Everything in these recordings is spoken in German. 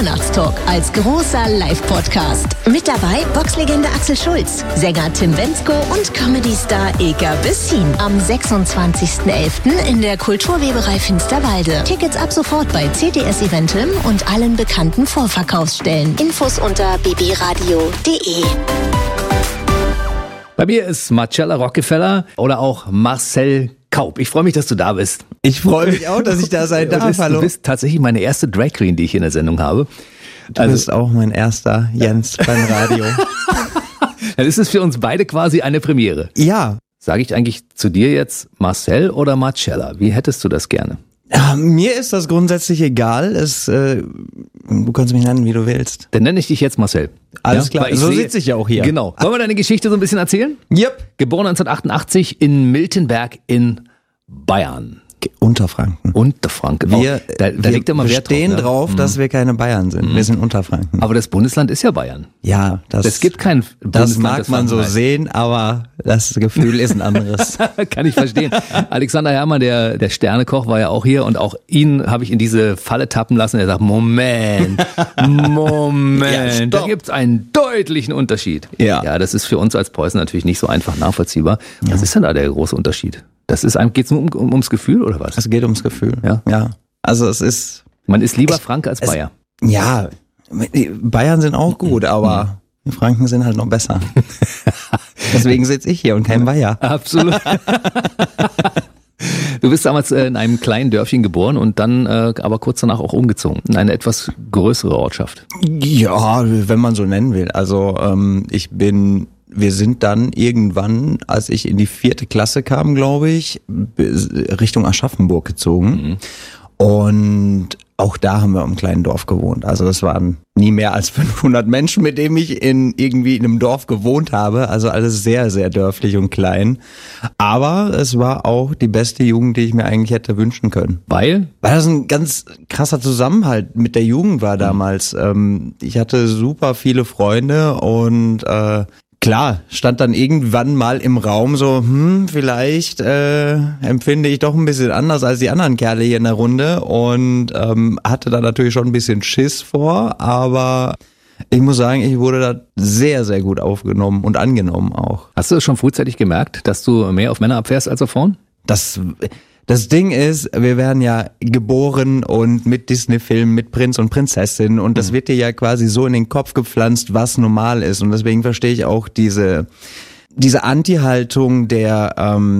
Weihnachtstalk als großer Live-Podcast. Mit dabei Boxlegende Axel Schulz, Sänger Tim Bendzko und Comedy-Star Ilka Bessin. Am 26.11. in der Kulturweberei Finsterwalde. Tickets ab sofort bei CTS Eventim und allen bekannten Vorverkaufsstellen. Infos unter bbradio.de. Bei mir ist Marcella Rockefeller oder auch Marcel Kaup. Ich freue mich, dass du da bist. Ich freue mich auch, dass ich da sein darf. Du bist tatsächlich meine erste Drag Queen, die ich in der Sendung habe. Du bist auch mein erster Jens beim Radio. Dann ist es für uns beide quasi eine Premiere. Ja. Sage ich eigentlich zu dir jetzt Marcel oder Marcella? Wie hättest du das gerne? Mir ist das grundsätzlich egal. Du kannst mich nennen, wie du willst. Dann nenne ich dich jetzt Marcel. Alles klar, so sitze ich ja auch hier. Genau. Wollen wir deine Geschichte so ein bisschen erzählen? Yep. Geboren 1988 in Miltenberg in Bayern. Unterfranken. Unterfranken. Da liegt immer Wert drauf. Wir stehen drauf, dass wir keine Bayern sind. Wir sind Unterfranken. Aber das Bundesland ist ja Bayern. Ja, es gibt kein Bundesland. Das mag man so sehen, aber das Gefühl ist ein anderes. Kann ich verstehen. Alexander Herrmann, der Sternekoch, war ja auch hier und auch ihn habe ich in diese Falle tappen lassen. Er sagt, Moment, ja, da gibt's einen deutlichen Unterschied. Ja, das ist für uns als Preußen natürlich nicht so einfach nachvollziehbar. Was ist denn da der große Unterschied? Geht's nur ums Gefühl oder was? Es geht ums Gefühl. Ja. Also man ist lieber Franke als Bayer. Ja, Bayern sind auch gut, aber die Franken sind halt noch besser. Deswegen sitze ich hier und kein Bayer. Absolut. Du bist damals in einem kleinen Dörfchen geboren und dann aber kurz danach auch umgezogen in eine etwas größere Ortschaft. Ja, wenn man so nennen will. Also wir sind dann irgendwann, als ich in die 4. Klasse kam, glaube ich, Richtung Aschaffenburg gezogen. Und auch da haben wir im kleinen Dorf gewohnt. Also das waren nie mehr als 500 Menschen, mit denen ich irgendwie in einem Dorf gewohnt habe. Also alles sehr, sehr dörflich und klein. Aber es war auch die beste Jugend, die ich mir eigentlich hätte wünschen können. Weil das ein ganz krasser Zusammenhalt mit der Jugend war damals. Ich hatte super viele Freunde und klar, stand dann irgendwann mal im Raum so, vielleicht empfinde ich doch ein bisschen anders als die anderen Kerle hier in der Runde und hatte da natürlich schon ein bisschen Schiss vor, aber ich muss sagen, ich wurde da sehr, sehr gut aufgenommen und angenommen auch. Hast du es schon frühzeitig gemerkt, dass du mehr auf Männer abfährst als auf Frauen? Das Ding ist, wir werden ja geboren und mit Disney-Filmen, mit Prinz und Prinzessin und das wird dir ja quasi so in den Kopf gepflanzt, was normal ist und deswegen verstehe ich auch diese Anti-Haltung der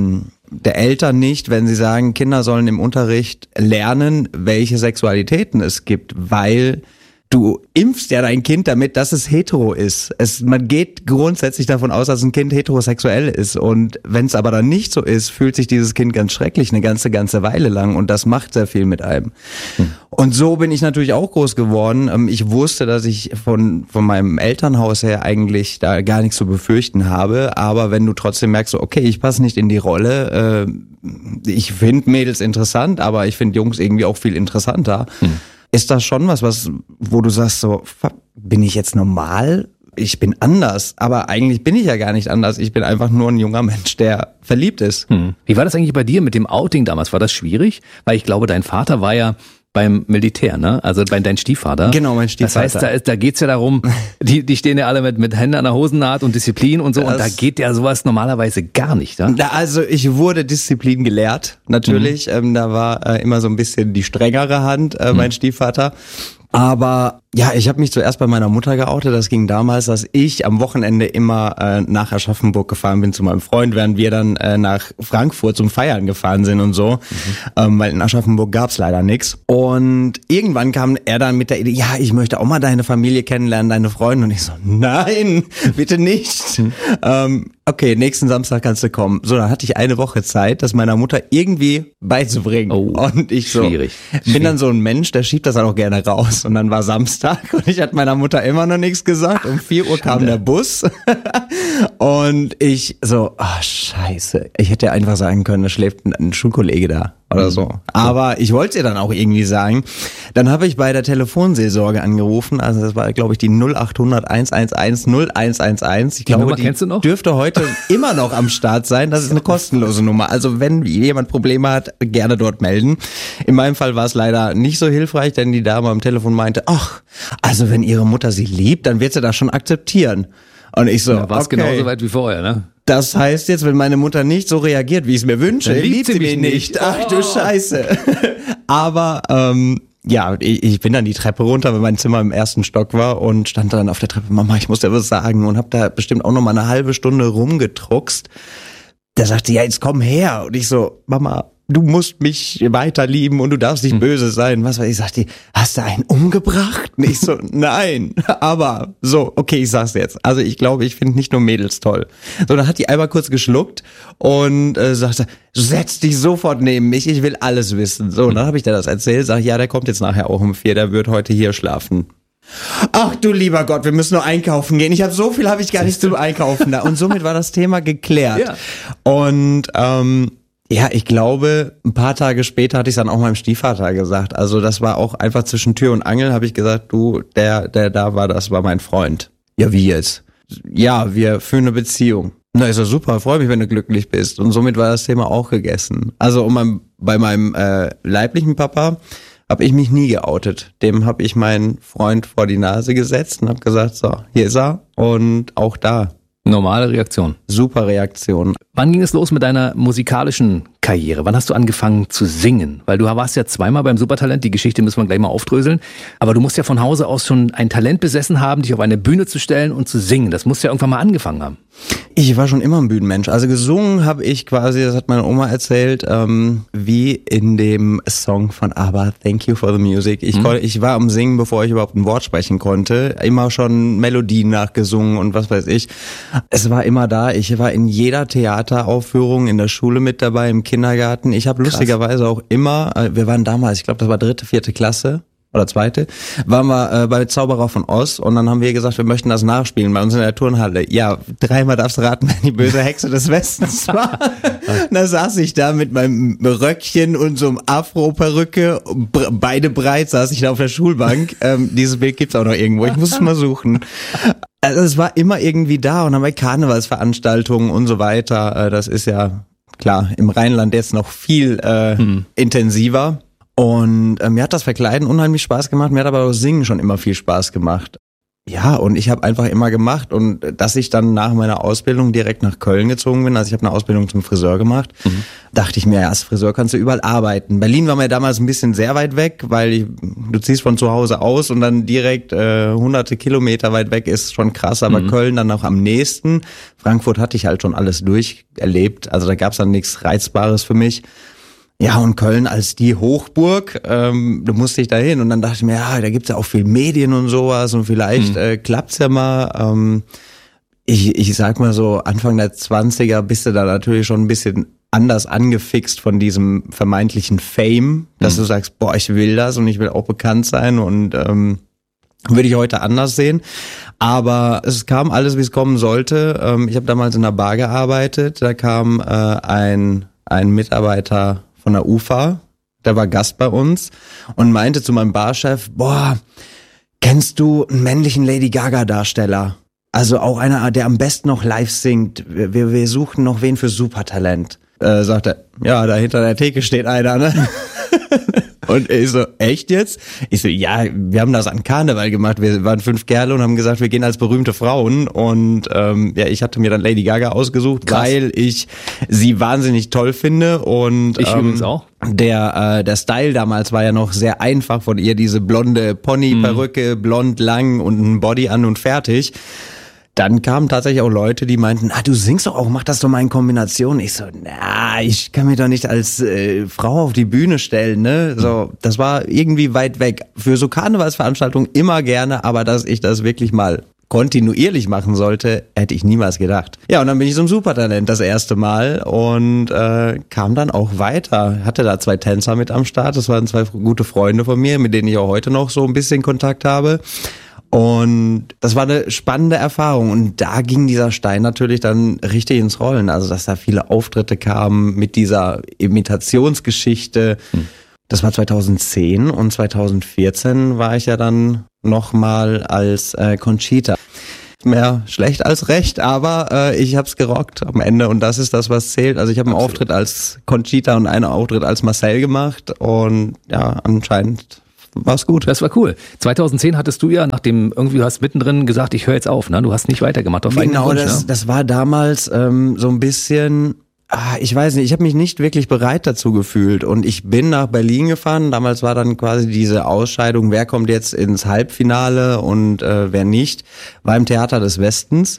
Eltern nicht, wenn sie sagen, Kinder sollen im Unterricht lernen, welche Sexualitäten es gibt, weil du impfst ja dein Kind damit, dass es hetero ist. Man geht grundsätzlich davon aus, dass ein Kind heterosexuell ist. Und wenn es aber dann nicht so ist, fühlt sich dieses Kind ganz schrecklich eine ganze Weile lang. Und das macht sehr viel mit einem. Und so bin ich natürlich auch groß geworden. Ich wusste, dass ich von meinem Elternhaus her eigentlich da gar nichts zu befürchten habe. Aber wenn du trotzdem merkst, so, okay, ich passe nicht in die Rolle, ich finde Mädels interessant, aber ich finde Jungs irgendwie auch viel interessanter. Ist das schon was, wo du sagst so, bin ich jetzt normal? Ich bin anders, aber eigentlich bin ich ja gar nicht anders. Ich bin einfach nur ein junger Mensch, der verliebt ist. Wie war das eigentlich bei dir mit dem Outing damals? War das schwierig? Weil ich glaube, dein Vater war ja beim Militär, ne? Also dein Stiefvater. Genau, mein Stiefvater. Das heißt, da geht's ja darum, die stehen ja alle mit Händen an der Hosennaht und Disziplin und so und da geht ja sowas normalerweise gar nicht, ne? Also ich wurde Disziplin gelehrt, natürlich. Da war immer so ein bisschen die strengere Hand, mein Stiefvater. Aber ja, ich habe mich zuerst bei meiner Mutter geoutet. Das ging damals, dass ich am Wochenende immer nach Aschaffenburg gefahren bin zu meinem Freund, während wir dann nach Frankfurt zum Feiern gefahren sind und so. Weil in Aschaffenburg gab's leider nichts. Und irgendwann kam er dann mit der Idee, ja, ich möchte auch mal deine Familie kennenlernen, deine Freunde. Und ich so, nein, bitte nicht. Okay, nächsten Samstag kannst du kommen. So, dann hatte ich eine Woche Zeit, das meiner Mutter irgendwie beizubringen. Oh, und ich so, schwierig. Bin dann so ein Mensch, der schiebt das dann auch gerne raus. Und dann war Samstag und ich hatte meiner Mutter immer noch nichts gesagt. Um 4 Uhr kam der Bus und ich so, scheiße. Ich hätte ja einfach sagen können, da schläft ein Schulkollege da. oder so. Aber ich wollte es ihr dann auch irgendwie sagen. Dann habe ich bei der Telefonseelsorge angerufen, also das war, glaube ich, die 0800 111 0111. Ich glaube, die dürfte heute immer noch am Start sein. Das ist eine kostenlose Nummer. Also wenn jemand Probleme hat, gerne dort melden. In meinem Fall war es leider nicht so hilfreich, denn die Dame am Telefon meinte, ach, also wenn ihre Mutter sie liebt, dann wird sie das schon akzeptieren. Und ich so, war es genauso weit wie vorher, ne? Das heißt jetzt, wenn meine Mutter nicht so reagiert, wie ich es mir wünsche, liebt sie mich nicht. Ach du Scheiße. Aber ja, ich bin dann die Treppe runter, weil mein Zimmer im 1. Stock war und stand dann auf der Treppe, Mama, ich muss dir was sagen, und hab da bestimmt auch noch mal eine halbe Stunde rumgedruckst. Da sagte sie, ja, jetzt komm her. Und ich so, Mama, du musst mich weiter lieben und du darfst nicht böse sein. Was weiß ich, sagte die, hast du einen umgebracht? Und ich so, nein, aber so, okay, ich sag's jetzt. Also ich glaube, ich finde nicht nur Mädels toll. So, dann hat die einmal kurz geschluckt und sagte, setz dich sofort neben mich, ich will alles wissen. So, und dann habe ich dir das erzählt, sag, ja, der kommt jetzt nachher auch um 4, der wird heute hier schlafen. Ach du lieber Gott, wir müssen nur einkaufen gehen. Habe ich gar nicht zum Einkaufen da. Und somit war das Thema geklärt. Ja. Und ja, ich glaube, ein paar Tage später hatte ich es dann auch meinem Stiefvater gesagt. Also das war auch einfach zwischen Tür und Angel, habe ich gesagt, du, der da war, das war mein Freund. Ja, wie jetzt? Ja, wir führen eine Beziehung. Na, ist ja super, freue mich, wenn du glücklich bist. Und somit war das Thema auch gegessen. Also bei meinem leiblichen Papa habe ich mich nie geoutet. Dem habe ich meinen Freund vor die Nase gesetzt und habe gesagt, so, hier ist er. Und auch da. Normale Reaktion. Super Reaktion. Wann ging es los mit deiner musikalischen Karriere? Wann hast du angefangen zu singen? Weil du warst ja zweimal beim Supertalent, die Geschichte müssen wir gleich mal aufdröseln. Aber du musst ja von Hause aus schon ein Talent besessen haben, dich auf eine Bühne zu stellen und zu singen. Das musst du ja irgendwann mal angefangen haben. Ich war schon immer ein Bühnenmensch. Also gesungen habe ich quasi, das hat meine Oma erzählt, wie in dem Song von ABBA, Thank You for the Music. Ich war am Singen, bevor ich überhaupt ein Wort sprechen konnte. Immer schon Melodien nachgesungen und was weiß ich. Es war immer da. Ich war in jeder Theateraufführung in der Schule mit dabei, im Kindergarten. Ich habe lustigerweise auch immer, wir waren damals, ich glaube, das war 3., 4. Klasse. Oder 2. waren wir bei Zauberer von Oz und dann haben wir gesagt, wir möchten das nachspielen bei uns in der Turnhalle. Ja, 3-mal darfst du raten, wer die böse Hexe des Westens war. Da saß ich da mit meinem Röckchen und so einem Afro-Perücke, beide breit, saß ich da auf der Schulbank. Dieses Bild gibt's auch noch irgendwo, ich muss es mal suchen. Also es war immer irgendwie da und dann bei Karnevalsveranstaltungen und so weiter. Das ist ja, klar, im Rheinland jetzt noch viel intensiver. Und mir hat das Verkleiden unheimlich Spaß gemacht, mir hat aber auch Singen schon immer viel Spaß gemacht. Ja, und ich habe einfach immer gemacht und dass ich dann nach meiner Ausbildung direkt nach Köln gezogen bin, also ich habe eine Ausbildung zum Friseur gemacht, dachte ich mir, ja, als Friseur kannst du überall arbeiten. Berlin war mir damals ein bisschen sehr weit weg, weil du ziehst von zu Hause aus und dann direkt hunderte Kilometer weit weg ist schon krass, aber Köln dann auch am nächsten. Frankfurt hatte ich halt schon alles durcherlebt, also da gab's dann nichts Reizbares für mich. Ja, und Köln als die Hochburg, da musste ich da hin und dann dachte ich mir, ja, da gibt's ja auch viel Medien und sowas und vielleicht klappt's ja mal. Ich sag mal so, Anfang der 20er bist du da natürlich schon ein bisschen anders angefixt von diesem vermeintlichen Fame, dass du sagst, boah, ich will das und ich will auch bekannt sein und würde ich heute anders sehen. Aber es kam alles, wie es kommen sollte. Ich habe damals in einer Bar gearbeitet, da kam ein Mitarbeiter von der UFA, der war Gast bei uns und meinte zu meinem Barchef, boah, kennst du einen männlichen Lady Gaga Darsteller? Also auch einer, der am besten noch live singt. Wir suchen noch wen für Supertalent. Sagt er, ja, da hinter der Theke steht einer, ne? Und ich so, echt jetzt? Ich so, ja, wir haben das an Karneval gemacht. Wir waren 5 Kerle und haben gesagt, wir gehen als berühmte Frauen. Und ja, ich hatte mir dann Lady Gaga ausgesucht, weil ich sie wahnsinnig toll finde. Und ich übrigens auch. Der Style damals war ja noch sehr einfach von ihr, diese blonde Pony-Perücke, blond lang und ein Body an und fertig. Dann kamen tatsächlich auch Leute, die meinten, du singst doch auch, mach das doch mal in Kombination. Ich so, ich kann mich doch nicht als Frau auf die Bühne stellen, ne? So, das war irgendwie weit weg. Für so Karnevalsveranstaltungen immer gerne, aber dass ich das wirklich mal kontinuierlich machen sollte, hätte ich niemals gedacht. Ja, und dann bin ich zum Supertalent das erste Mal und kam dann auch weiter. Hatte da 2 Tänzer mit am Start, das waren 2 gute Freunde von mir, mit denen ich auch heute noch so ein bisschen Kontakt habe. Und das war eine spannende Erfahrung. Und da ging dieser Stein natürlich dann richtig ins Rollen. Also, dass da viele Auftritte kamen mit dieser Imitationsgeschichte. Das war 2010 und 2014 war ich ja dann nochmal als Conchita. Mehr schlecht als recht, aber ich hab's gerockt am Ende und das ist das, was zählt. Also ich habe einen Auftritt als Conchita und einen Auftritt als Marcel gemacht und ja, anscheinend war's gut. Das war cool. 2010 hattest du ja, nachdem irgendwie du hast mittendrin gesagt, ich höre jetzt auf, ne? Du hast nicht weitergemacht auf eigenen Wunsch, ne? Das war damals so ein bisschen... Ich weiß nicht, ich habe mich nicht wirklich bereit dazu gefühlt und ich bin nach Berlin gefahren. Damals war dann quasi diese Ausscheidung, wer kommt jetzt ins Halbfinale und wer nicht, war im Theater des Westens.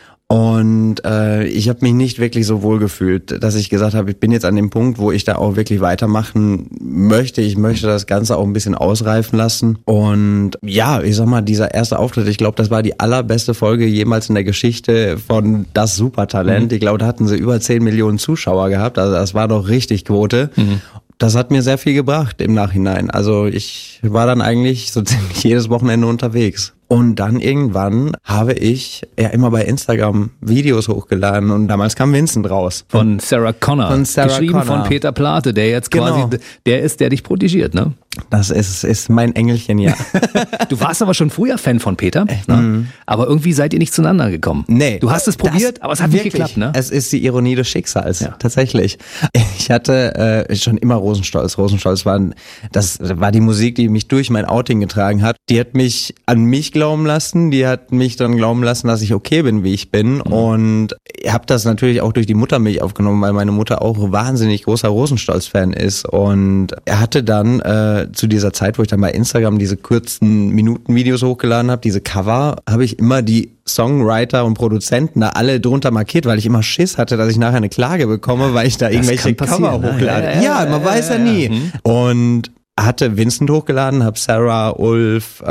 Und ich habe mich nicht wirklich so wohl gefühlt, dass ich gesagt habe, ich bin jetzt an dem Punkt, wo ich da auch wirklich weitermachen möchte. Ich möchte das Ganze auch ein bisschen ausreifen lassen. Und ja, ich sag mal, dieser erste Auftritt, ich glaube, das war die allerbeste Folge jemals in der Geschichte von Das Supertalent. Ich glaube, da hatten sie über 10 Millionen Zuschauer gehabt. Also das war doch richtig Quote. Das hat mir sehr viel gebracht im Nachhinein. Also ich war dann eigentlich so ziemlich jedes Wochenende unterwegs. Und dann irgendwann habe ich ja immer bei Instagram Videos hochgeladen und damals kam Vincent raus. Von Sarah Connor. Geschrieben von Peter Plate, der jetzt quasi der ist, der dich protegiert, ne? Das ist mein Engelchen, ja. Du warst aber schon früher Fan von Peter, ne? Aber irgendwie seid ihr nicht zueinander gekommen. Nee. Du hast es probiert, aber es hat wirklich nicht geklappt, ne? Es ist die Ironie des Schicksals, tatsächlich. Ich hatte schon immer Rosenstolz. Rosenstolz das war die Musik, die mich durch mein Outing getragen hat. Die hat mich an mich glauben lassen, die hat mich dann glauben lassen, dass ich okay bin, wie ich bin. Und ich habe das natürlich auch durch die Muttermilch aufgenommen, weil meine Mutter auch wahnsinnig großer Rosenstolz-Fan ist. Und er hatte dann zu dieser Zeit, wo ich dann bei Instagram diese kurzen Minuten-Videos hochgeladen habe, diese Cover, habe ich immer die Songwriter und Produzenten da alle drunter markiert, weil ich immer Schiss hatte, dass ich nachher eine Klage bekomme, weil ich da irgendwelche Cover hochlade. Ja, man weiß ja nie. Und hatte Vincent hochgeladen, habe Sarah, Ulf,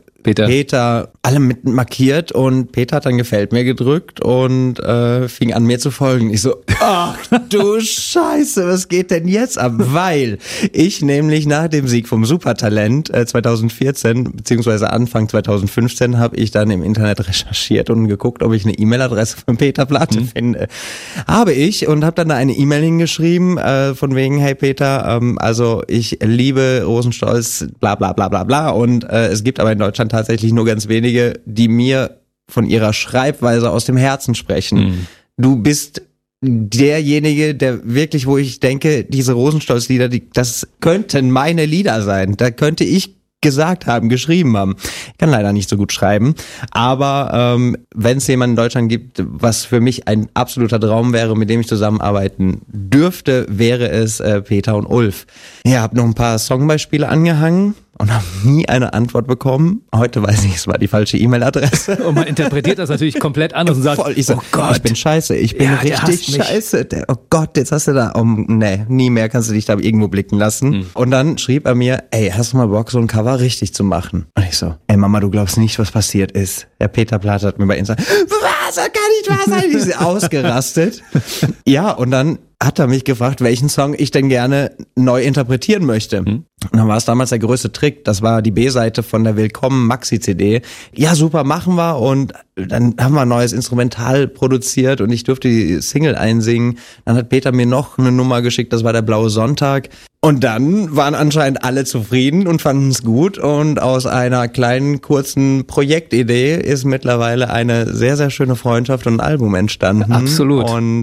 Peter, alle mit markiert und Peter hat dann gefällt mir gedrückt und fing an mir zu folgen. Ich so, ach du Scheiße, was geht denn jetzt ab? Weil ich nämlich nach dem Sieg vom Supertalent 2014 beziehungsweise Anfang 2015 habe ich dann im Internet recherchiert und geguckt, ob ich eine E-Mail-Adresse von Peter Plate finde. Habe ich und habe dann da eine E-Mail hingeschrieben von wegen, hey Peter, also ich liebe Rosenstolz, bla bla bla bla bla und es gibt aber in Deutschland tatsächlich nur ganz wenige, die mir von ihrer Schreibweise aus dem Herzen sprechen. Du bist derjenige, der wirklich, wo ich denke, diese Rosenstolz-Lieder, das könnten meine Lieder sein. Da könnte ich gesagt haben, geschrieben haben. Ich kann leider nicht so gut schreiben, aber wenn es jemanden in Deutschland gibt, was für mich ein absoluter Traum wäre, mit dem ich zusammenarbeiten dürfte, wäre es Peter und Ulf. Ja, habe noch ein paar Songbeispiele angehangen und habe nie eine Antwort bekommen. Heute weiß ich, es war die falsche E-Mail-Adresse. Und man interpretiert das natürlich komplett anders und sagt, ich bin scheiße, ich bin richtig scheiße. Oh Gott, jetzt hast du da, nie mehr kannst du dich da irgendwo blicken lassen. Und dann schrieb er mir, ey, hast du mal Bock, so ein Cover richtig zu machen? Und ich so, ey Mama, du glaubst nicht, was passiert ist. Der Peter Plate hat mir bei Instagram, was, das kann nicht wahr sein, die ist ausgerastet. Ja, und dann hat er mich gefragt, welchen Song ich denn gerne neu interpretieren möchte. Und dann war es damals der größte Trick. Das war die B-Seite von der Willkommen Maxi-CD. Ja, super, machen wir. Und dann haben wir ein neues Instrumental produziert und ich durfte die Single einsingen. Dann hat Peter mir noch eine Nummer geschickt, das war der Blaue Sonntag. Und dann waren anscheinend alle zufrieden und fanden es gut. Und aus einer kleinen, kurzen Projektidee ist mittlerweile eine sehr, sehr schöne Freundschaft und ein Album entstanden. Absolut. Und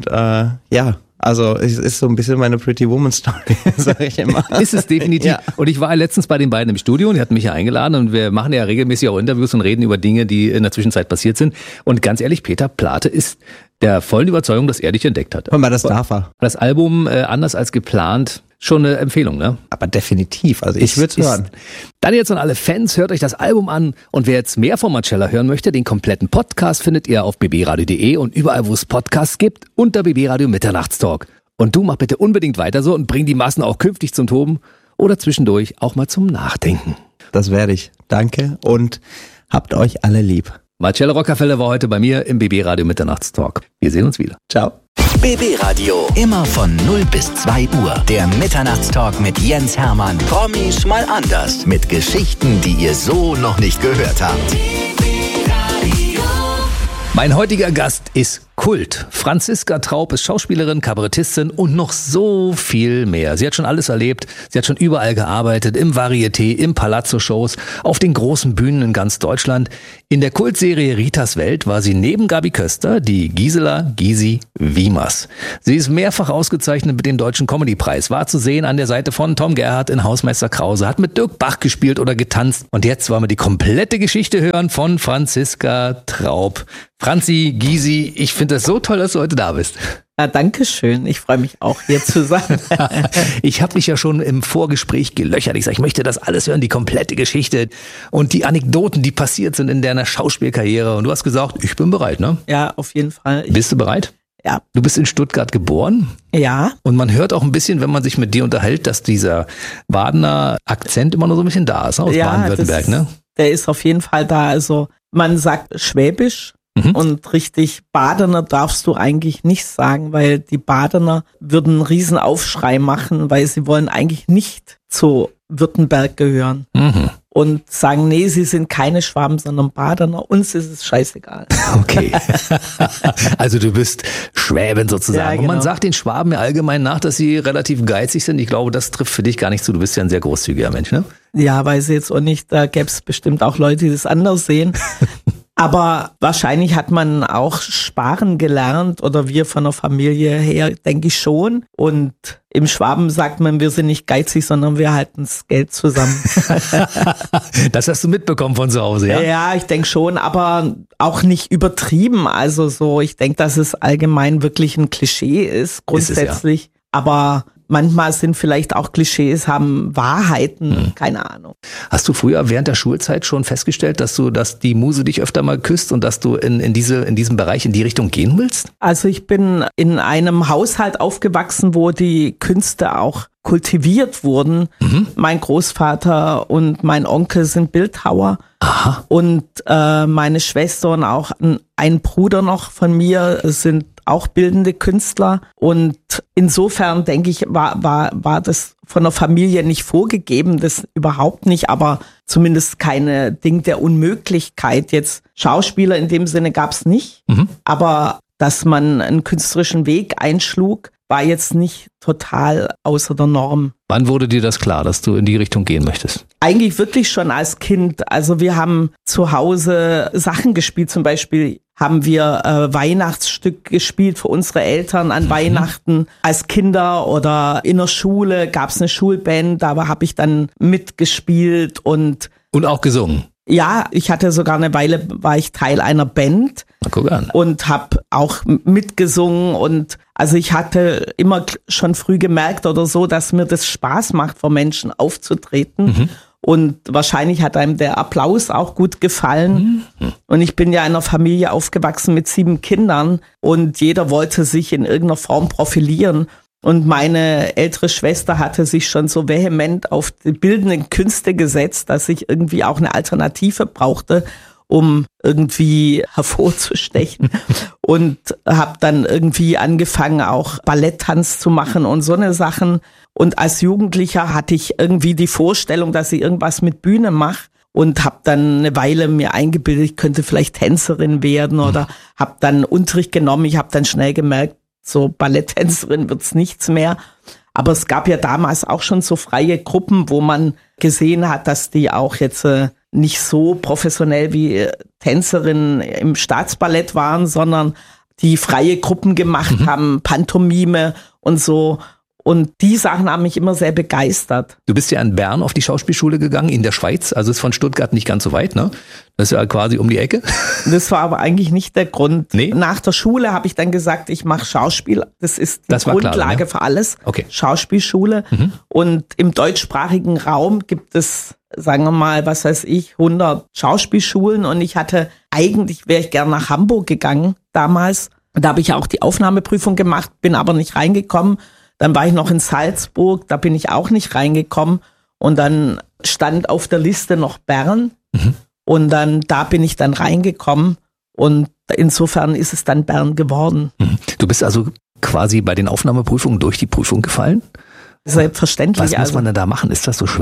also es ist so ein bisschen meine Pretty Woman Story, sage ich immer. Ist es definitiv. Ja. Und ich war letztens bei den beiden im Studio und die hatten mich ja eingeladen und wir machen ja regelmäßig auch Interviews und reden über Dinge, die in der Zwischenzeit passiert sind. Und ganz ehrlich, Peter Plate ist der vollen Überzeugung, dass er dich entdeckt hat. Und das darf er. Das Album anders als geplant, schon eine Empfehlung, ne? Aber definitiv, also ich würde es hören. Dann jetzt an alle Fans, hört euch das Album an und wer jetzt mehr von Marcella hören möchte, den kompletten Podcast findet ihr auf bbradio.de und überall, wo es Podcasts gibt, unter BB Radio Mitternachtstalk. Und du mach bitte unbedingt weiter so und bring die Massen auch künftig zum Toben oder zwischendurch auch mal zum Nachdenken. Das werde ich. Danke und habt euch alle lieb. Marcella Rockefeller war heute bei mir im BB Radio Mitternachtstalk. Wir sehen uns wieder. Ciao. BB Radio, immer von 0 bis 2 Uhr. Der Mitternachtstalk mit Jens Hermann. Promis mal anders. Mit Geschichten, die ihr so noch nicht gehört habt. Mein heutiger Gast ist Kult. Franziska Traub ist Schauspielerin, Kabarettistin und noch so viel mehr. Sie hat schon alles erlebt. Sie hat schon überall gearbeitet, im Varieté, im Palazzo-Shows, auf den großen Bühnen in ganz Deutschland. In der Kultserie Ritas Welt war sie neben Gabi Köster die Gisela Gysi Wiemers. Sie ist mehrfach ausgezeichnet mit dem Deutschen Comedy-Preis, war zu sehen an der Seite von Tom Gerhardt in Hausmeister Krause, hat mit Dirk Bach gespielt oder getanzt. Und jetzt wollen wir die komplette Geschichte hören von Franziska Traub. Franzi, Gysi, ich finde das so toll, dass du heute da bist. Ja, danke schön. Ich freue mich auch, hier zu sein. Ich habe dich ja schon im Vorgespräch gelöchert. Ich sage, ich möchte das alles hören, die komplette Geschichte und die Anekdoten, die passiert sind in deiner Schauspielkarriere. Und du hast gesagt, ich bin bereit, ne? Ja, auf jeden Fall. Bist du bereit? Ja. Du bist in Stuttgart geboren? Ja. Und man hört auch ein bisschen, wenn man sich mit dir unterhält, dass dieser Badener Akzent immer nur so ein bisschen da ist, ne? Aus Baden-Württemberg, ne? Der ist auf jeden Fall da. Also man sagt Schwäbisch. Und richtig Badener darfst du eigentlich nicht sagen, weil die Badener würden einen riesen Aufschrei machen, weil sie wollen eigentlich nicht zu Württemberg gehören. Und sagen, nee, sie sind keine Schwaben, sondern Badener. Uns ist es scheißegal. Okay. Also du bist Schwäbin sozusagen. Ja, genau. Und man sagt den Schwaben ja allgemein nach, dass sie relativ geizig sind. Ich glaube, das trifft für dich gar nicht zu. Du bist ja ein sehr großzügiger Mensch, ne? Ja, weiß ich jetzt auch nicht. Da gäbe es bestimmt auch Leute, die das anders sehen. Aber wahrscheinlich hat man auch sparen gelernt oder wir von der Familie her, denke ich schon. Und im Schwaben sagt man, wir sind nicht geizig, sondern wir halten das Geld zusammen. Das hast du mitbekommen von zu Hause, ja? Ja, ich denke schon, aber auch nicht übertrieben. Also so, ich denke, dass es allgemein wirklich ein Klischee ist, grundsätzlich. Ist es, ja. Aber manchmal sind vielleicht auch Klischees, haben Wahrheiten, keine Ahnung. Hast du früher während der Schulzeit schon festgestellt, dass die Muse dich öfter mal küsst und dass du in diesem Bereich in die Richtung gehen willst? Also ich bin in einem Haushalt aufgewachsen, wo die Künste auch kultiviert wurden. Mein Großvater und mein Onkel sind Bildhauer. Aha. Und meine Schwester und auch ein Bruder noch von mir sind auch bildende Künstler. Und insofern denke ich, war das von der Familie nicht vorgegeben, das überhaupt nicht, aber zumindest keine Ding der Unmöglichkeit. Jetzt Schauspieler in dem Sinne gab es nicht, aber dass man einen künstlerischen Weg einschlug, war jetzt nicht total außer der Norm. Wann wurde dir das klar, dass du in die Richtung gehen möchtest? Eigentlich wirklich schon als Kind. Also wir haben zu Hause Sachen gespielt. Zum Beispiel haben wir Weihnachtsstück gespielt für unsere Eltern an Weihnachten als Kinder oder in der Schule gab es eine Schulband. Da habe ich dann mitgespielt und auch gesungen. Ja, ich hatte sogar eine Weile, war ich Teil einer Band. Na, guck an. Und habe auch mitgesungen und also ich hatte immer schon früh gemerkt oder so, dass mir das Spaß macht, vor Menschen aufzutreten. Und wahrscheinlich hat einem der Applaus auch gut gefallen. Und ich bin ja in einer Familie aufgewachsen mit 7 Kindern und jeder wollte sich in irgendeiner Form profilieren. Und meine ältere Schwester hatte sich schon so vehement auf die bildenden Künste gesetzt, dass ich irgendwie auch eine Alternative brauchte, um irgendwie hervorzustechen. Und habe dann irgendwie angefangen, auch Balletttanz zu machen und so eine Sachen. Und als Jugendlicher hatte ich irgendwie die Vorstellung, dass ich irgendwas mit Bühne mache. Und habe dann eine Weile mir eingebildet, ich könnte vielleicht Tänzerin werden oder habe dann Unterricht genommen. Ich habe dann schnell gemerkt, so Balletttänzerin wird's nichts mehr. Aber es gab ja damals auch schon so freie Gruppen, wo man gesehen hat, dass die auch jetzt nicht so professionell wie Tänzerinnen im Staatsballett waren, sondern die freie Gruppen gemacht haben, Pantomime und so. Und die Sachen haben mich immer sehr begeistert. Du bist ja in Bern auf die Schauspielschule gegangen, in der Schweiz. Also ist von Stuttgart nicht ganz so weit, ne? Das ist ja quasi um die Ecke. Das war aber eigentlich nicht der Grund. Nee? Nach der Schule habe ich dann gesagt, ich mache Schauspiel. Das ist die Grundlage klar, ne? Für alles. Okay. Schauspielschule. Und im deutschsprachigen Raum gibt es, sagen wir mal, was weiß ich, 100 Schauspielschulen. Und wäre ich gern nach Hamburg gegangen damals. Da habe ich auch die Aufnahmeprüfung gemacht, bin aber nicht reingekommen. Dann war ich noch in Salzburg, da bin ich auch nicht reingekommen. Und dann stand auf der Liste noch Bern. Und da bin ich dann reingekommen. Und insofern ist es dann Bern geworden. Du bist also quasi bei den Aufnahmeprüfungen durch die Prüfung gefallen? Selbstverständlich. Was muss man denn da machen? Ist das so schwer?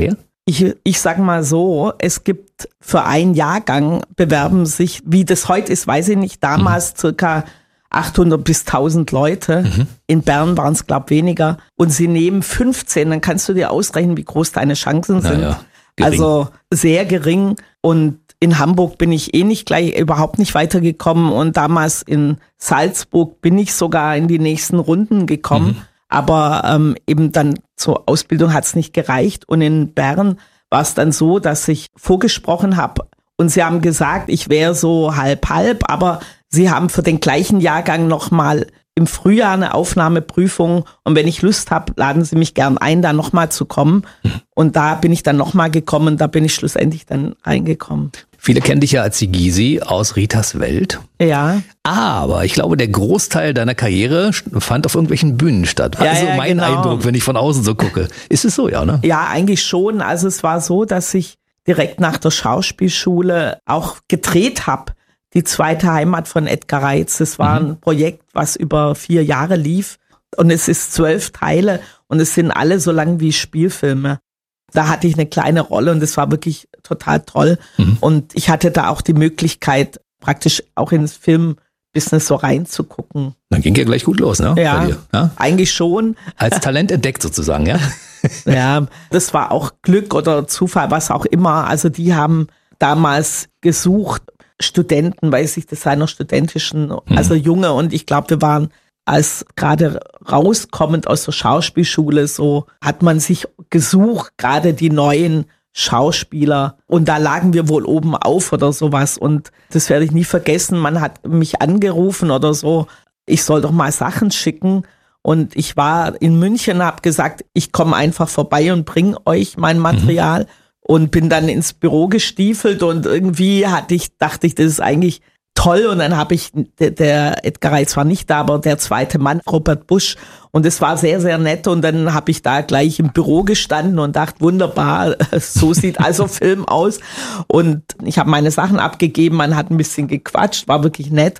Ich sag mal so, es gibt für einen Jahrgang bewerben sich, wie das heute ist, weiß ich nicht, damals circa 800 bis 1000 Leute. In Bern waren es, glaube ich, weniger. Und sie nehmen 15, dann kannst du dir ausrechnen, wie groß deine Chancen sind. Gering. Also sehr gering. Und in Hamburg bin ich überhaupt nicht weitergekommen. Und damals in Salzburg bin ich sogar in die nächsten Runden gekommen. Aber eben dann zur Ausbildung hat es nicht gereicht. Und in Bern war es dann so, dass ich vorgesprochen habe und sie haben gesagt, ich wäre so halb, aber sie haben für den gleichen Jahrgang nochmal im Frühjahr eine Aufnahmeprüfung und wenn ich Lust habe, laden sie mich gern ein, da nochmal zu kommen. Und da bin ich dann nochmal gekommen, da bin ich schlussendlich dann reingekommen. Viele kennen dich ja als die Gysi aus Ritas Welt. Ja. Aber ich glaube, der Großteil deiner Karriere fand auf irgendwelchen Bühnen statt. Also mein Eindruck, wenn ich von außen so gucke. Ist es so, ja, ne? Ja, eigentlich schon. Also es war so, dass ich direkt nach der Schauspielschule auch gedreht habe. Die zweite Heimat von Edgar Reitz. Das war ein Projekt, was über 4 Jahre lief. Und es ist 12 Teile und es sind alle so lang wie Spielfilme. Da hatte ich eine kleine Rolle und das war wirklich total toll. Und ich hatte da auch die Möglichkeit, praktisch auch ins Filmbusiness so reinzugucken. Dann ging ja gleich gut los, ne? Ja, bei dir, ja? Eigentlich schon. Als Talent entdeckt sozusagen, ja? Ja, das war auch Glück oder Zufall, was auch immer. Also die haben damals gesucht, Studenten, weiß ich, das seiner studentischen, also Junge. Und ich glaube, wir waren als gerade rauskommend aus der Schauspielschule, so hat man sich gesucht, gerade die neuen Schauspieler. Und da lagen wir wohl oben auf oder sowas. Und das werde ich nie vergessen. Man hat mich angerufen oder so, ich soll doch mal Sachen schicken. Und ich war in München, habe gesagt, ich komme einfach vorbei und bringe euch mein Material. Und bin dann ins Büro gestiefelt und irgendwie dachte ich, das ist eigentlich toll. Und dann habe ich, der Edgar Reitz war nicht da, aber der zweite Mann, Robert Busch. Und es war sehr, sehr nett. Und dann habe ich da gleich im Büro gestanden und dachte, wunderbar, so sieht also Film aus. Und ich habe meine Sachen abgegeben, man hat ein bisschen gequatscht, war wirklich nett.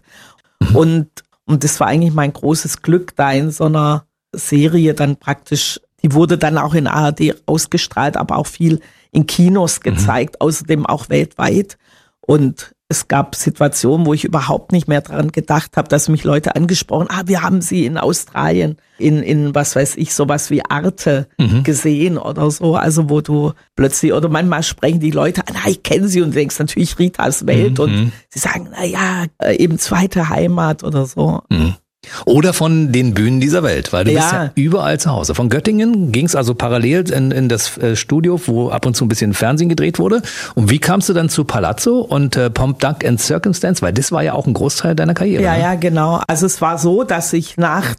Und das war eigentlich mein großes Glück, da in so einer Serie dann praktisch, die wurde dann auch in ARD ausgestrahlt, aber auch viel in Kinos gezeigt, außerdem auch weltweit. Und es gab Situationen, wo ich überhaupt nicht mehr dran gedacht habe, dass mich Leute angesprochen haben, wir haben sie in Australien, in was weiß ich, sowas wie Arte gesehen oder so. Also wo du plötzlich, oder manchmal sprechen die Leute an, ich kenne sie und du denkst natürlich Ritas Welt und sie sagen, eben zweite Heimat oder so. Oder von den Bühnen dieser Welt, weil du bist ja überall zu Hause. Von Göttingen ging es also parallel in das Studio, wo ab und zu ein bisschen Fernsehen gedreht wurde. Und wie kamst du dann zu Palazzo und Pomp, Duck and Circumstance? Weil das war ja auch ein Großteil deiner Karriere. Ja, ne? ja, genau. Also es war so, dass ich nach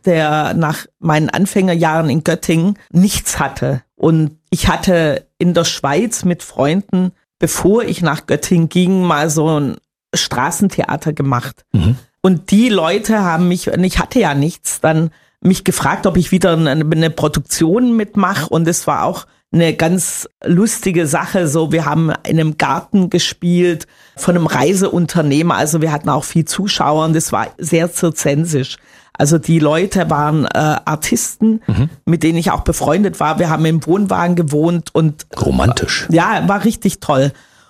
meinen Anfängerjahren in Göttingen nichts hatte. Und ich hatte in der Schweiz mit Freunden, bevor ich nach Göttingen ging, mal so ein Straßentheater gemacht. Und die Leute haben mich, und ich hatte ja nichts, dann mich gefragt, ob ich wieder eine Produktion mitmache. Und es war auch eine ganz lustige Sache. So, wir haben in einem Garten gespielt von einem Reiseunternehmer. Also wir hatten auch viel Zuschauer und das war sehr zirzensisch. Also die Leute waren Artisten, mit denen ich auch befreundet war. Wir haben im Wohnwagen gewohnt und romantisch. Ja, war richtig toll.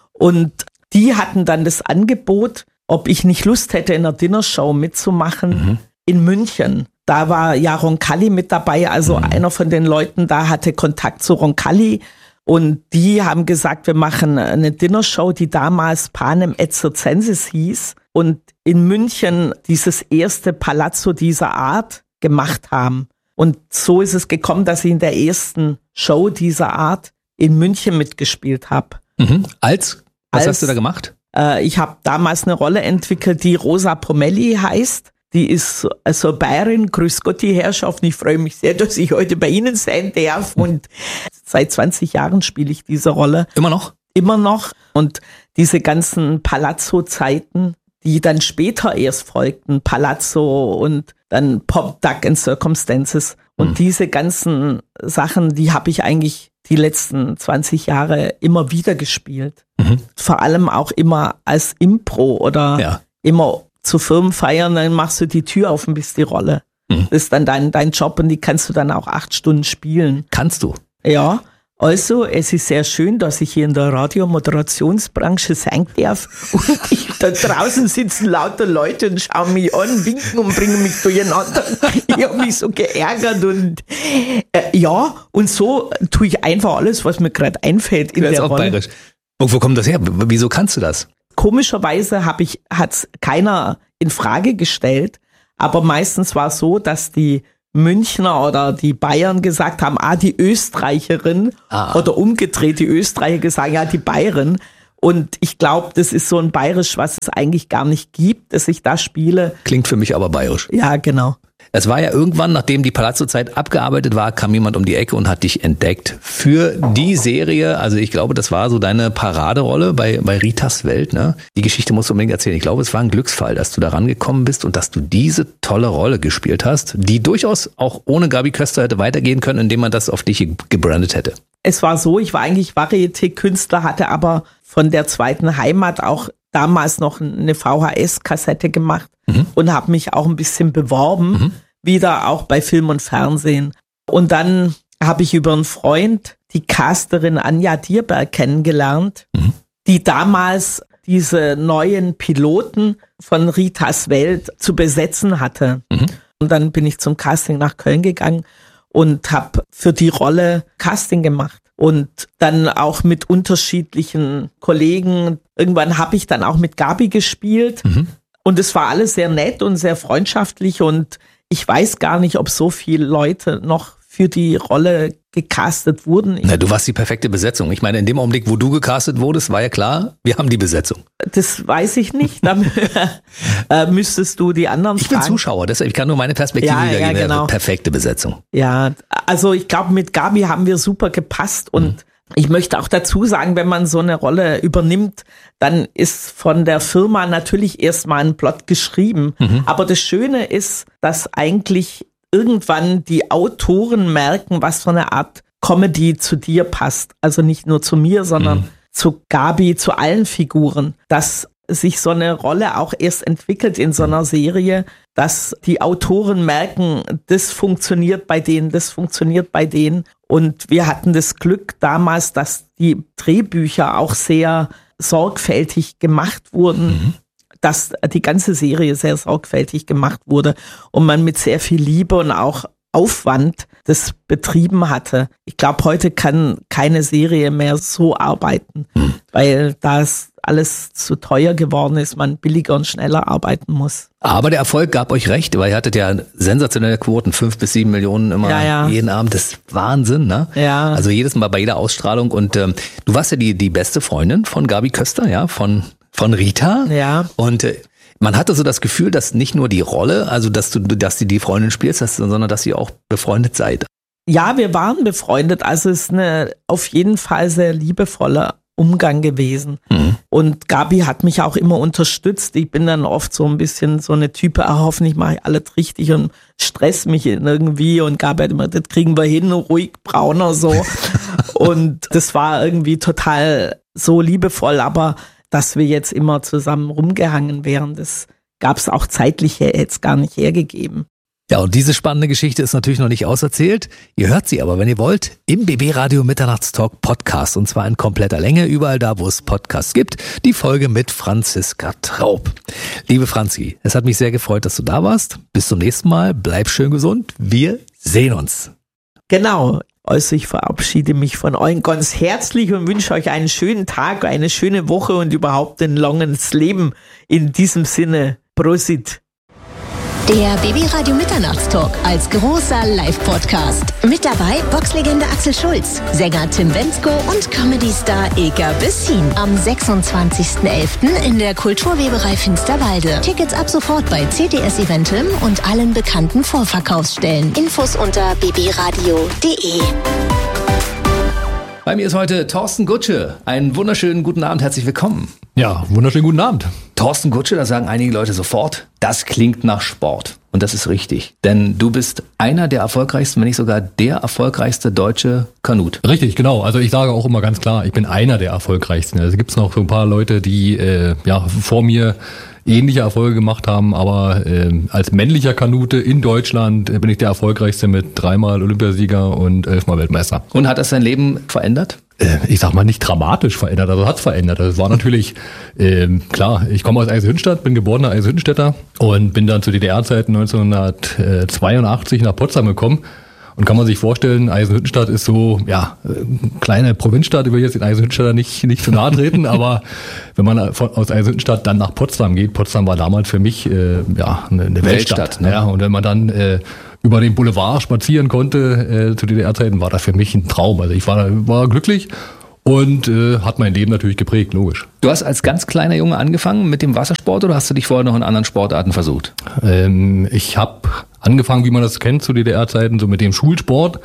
Und die hatten dann das Angebot, ob ich nicht Lust hätte, in einer Dinnershow mitzumachen in München. Da war ja Roncalli mit dabei, also einer von den Leuten da hatte Kontakt zu Roncalli und die haben gesagt, wir machen eine Dinnershow, die damals Panem et Circenses hieß und in München dieses erste Palazzo dieser Art gemacht haben. Und so ist es gekommen, dass ich in der ersten Show dieser Art in München mitgespielt habe. Was hast du da gemacht? Ich habe damals eine Rolle entwickelt, die Rosa Pomelli heißt. Die ist also Bayerin, grüß Gott die Herrschaften. Ich freue mich sehr, dass ich heute bei Ihnen sein darf. Und seit 20 Jahren spiele ich diese Rolle. Immer noch? Immer noch. Und diese ganzen Palazzo-Zeiten, die dann später erst folgten, Palazzo und dann Pomp, Duck and Circumstances. Und diese ganzen Sachen, die habe ich eigentlich die letzten 20 Jahre immer wieder gespielt. Vor allem auch immer als Impro oder immer zu Firmenfeiern, dann machst du die Tür auf und bist die Rolle. Das ist dann dein Job und die kannst du dann auch 8 Stunden spielen. Kannst du? Ja, Also, es ist sehr schön, dass ich hier in der Radiomoderationsbranche sein darf. Und da draußen sitzen lauter Leute und schauen mich an, winken und bringen mich durcheinander. Ich habe mich so geärgert und und so tue ich einfach alles, was mir gerade einfällt in der Rolle. Bayerisch. Und wo kommt das her? Wieso kannst du das? Komischerweise hat's keiner in Frage gestellt, aber meistens war es so, dass die Münchner oder die Bayern gesagt haben, die Österreicherin oder umgedreht, die Österreicher gesagt, ja, die Bayern. Und ich glaube, das ist so ein Bayerisch, was es eigentlich gar nicht gibt, dass ich da spiele. Klingt für mich aber bayerisch. Ja, genau. Es war ja irgendwann, nachdem die Palazzo-Zeit abgearbeitet war, kam jemand um die Ecke und hat dich entdeckt für die Serie. Also ich glaube, das war so deine Paraderolle bei Ritas Welt. Ne? Die Geschichte musst du unbedingt erzählen. Ich glaube, es war ein Glücksfall, dass du da rangekommen bist und dass du diese tolle Rolle gespielt hast, die durchaus auch ohne Gabi Köster hätte weitergehen können, indem man das auf dich gebrandet hätte. Es war so, ich war eigentlich Varieté-Künstler, hatte aber von der zweiten Heimat auch damals noch eine VHS-Kassette gemacht und habe mich auch ein bisschen beworben, wieder auch bei Film und Fernsehen. Und dann habe ich über einen Freund die Casterin Anja Dierberg kennengelernt, die damals diese neuen Piloten von Ritas Welt zu besetzen hatte. Und dann bin ich zum Casting nach Köln gegangen und habe für die Rolle Casting gemacht. Und dann auch mit unterschiedlichen Kollegen. Irgendwann habe ich dann auch mit Gabi gespielt. Und es war alles sehr nett und sehr freundschaftlich. Und ich weiß gar nicht, ob so viele Leute noch für die Rolle gecastet wurden. Na, du warst die perfekte Besetzung. Ich meine, in dem Augenblick, wo du gecastet wurdest, war ja klar, wir haben die Besetzung. Das weiß ich nicht. Da müsstest du die anderen fragen. Ich bin Zuschauer, deshalb ich kann nur meine Perspektive wiedergeben. Genau. Perfekte Besetzung. Ja, also ich glaube, mit Gabi haben wir super gepasst und ich möchte auch dazu sagen, wenn man so eine Rolle übernimmt, dann ist von der Firma natürlich erstmal ein Plot geschrieben. Aber das Schöne ist, dass eigentlich irgendwann die Autoren merken, was für eine Art Comedy zu dir passt. Also nicht nur zu mir, sondern zu Gabi, zu allen Figuren. Dass sich so eine Rolle auch erst entwickelt in so einer Serie, dass die Autoren merken, das funktioniert bei denen, das funktioniert bei denen. Und wir hatten das Glück damals, dass die Drehbücher auch sehr sorgfältig gemacht wurden. Dass die ganze Serie sehr sorgfältig gemacht wurde und man mit sehr viel Liebe und auch Aufwand das betrieben hatte. Ich glaube, heute kann keine Serie mehr so arbeiten, weil das alles zu teuer geworden ist, man billiger und schneller arbeiten muss. Aber der Erfolg gab euch recht, weil ihr hattet ja sensationelle Quoten, 5 bis 7 Millionen immer jeden Abend. Das ist Wahnsinn, ne? Ja. Also jedes Mal bei jeder Ausstrahlung. Und du warst ja die beste Freundin von Gabi Köster, ja, von Rita. Ja. Und man hatte so das Gefühl, dass nicht nur die Rolle, also dass du die Freundin spielst, sondern dass ihr auch befreundet seid. Ja, wir waren befreundet. Also es ist eine auf jeden Fall sehr liebevoller Umgang gewesen. Und Gabi hat mich auch immer unterstützt. Ich bin dann oft so ein bisschen so eine Type, hoffentlich mache ich alles richtig und stress mich irgendwie. Und Gabi hat immer, das kriegen wir hin, ruhig brauner so. Und das war irgendwie total so liebevoll, aber dass wir jetzt immer zusammen rumgehangen wären, das gab es auch zeitlich jetzt gar nicht hergegeben. Ja, und diese spannende Geschichte ist natürlich noch nicht auserzählt. Ihr hört sie aber, wenn ihr wollt, im BB Radio Mitternachtstalk Podcast. Und zwar in kompletter Länge, überall da, wo es Podcasts gibt. Die Folge mit Franziska Traub. Liebe Franzi, es hat mich sehr gefreut, dass du da warst. Bis zum nächsten Mal. Bleib schön gesund. Wir sehen uns. Genau. Also ich verabschiede mich von euch ganz herzlich und wünsche euch einen schönen Tag, eine schöne Woche und überhaupt ein langes Leben. In diesem Sinne, Prosit. Der BB Radio Mitternachtstalk als großer Live-Podcast. Mit dabei Boxlegende Axel Schulz, Sänger Tim Bendzko und Comedy-Star Ilka Bessin. Am 26.11. in der Kulturweberei Finsterwalde. Tickets ab sofort bei CTS Eventim und allen bekannten Vorverkaufsstellen. Infos unter bbradio.de. Bei mir ist heute Thorsten Gutsche. Einen wunderschönen guten Abend, herzlich willkommen. Ja, wunderschönen guten Abend. Thorsten Gutsche, da sagen einige Leute sofort, das klingt nach Sport. Und das ist richtig, denn du bist einer der erfolgreichsten, wenn nicht sogar der erfolgreichste deutsche Kanut. Richtig, genau. Also ich sage auch immer ganz klar, ich bin einer der erfolgreichsten. Also gibt es noch so ein paar Leute, die vor mir ähnliche Erfolge gemacht haben, aber als männlicher Kanute in Deutschland bin ich der erfolgreichste mit 3-mal Olympiasieger und 11-mal Weltmeister. Und hat das dein Leben verändert? Ich sag mal nicht dramatisch verändert, also hat's verändert. Das war natürlich, klar, ich komme aus Eisenhüttenstadt, bin geborener Eisenhüttenstädter und bin dann zu DDR-Zeiten 1982 nach Potsdam gekommen. Und kann man sich vorstellen, Eisenhüttenstadt ist so, ja, kleine Provinzstadt, ich will jetzt den Eisenhüttenstädter nicht zu nahe treten, aber wenn man aus Eisenhüttenstadt dann nach Potsdam geht, Potsdam war damals für mich, eine Weltstadt. Ne? Ja, und wenn man dann über den Boulevard spazieren konnte, zu DDR-Zeiten, war das für mich ein Traum. Also ich war glücklich und hat mein Leben natürlich geprägt, logisch. Du hast als ganz kleiner Junge angefangen mit dem Wassersport oder hast du dich vorher noch in anderen Sportarten versucht? Ich habe angefangen, wie man das kennt zu DDR-Zeiten, so mit dem Schulsport